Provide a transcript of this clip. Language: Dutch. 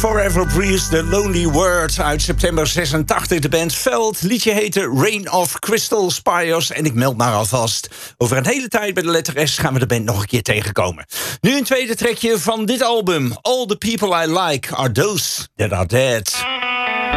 Forever Breeze, The Lonely Word uit september 86. De band Veld. Liedje heette Rain of Crystal Spires. En ik meld maar alvast, over een hele tijd bij de letter S gaan we de band nog een keer tegenkomen. Nu een tweede trekje van dit album. All the People I Like Are Those That Are Dead.